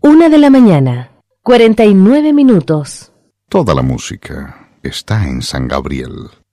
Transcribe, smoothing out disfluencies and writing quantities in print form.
1:49 a.m. Toda la música está en San Gabriel.